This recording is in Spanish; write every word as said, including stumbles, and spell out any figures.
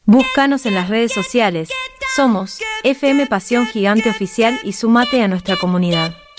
Búscanos en las redes sociales. Somos F M Pasión Gigante Oficial y sumate a nuestra comunidad.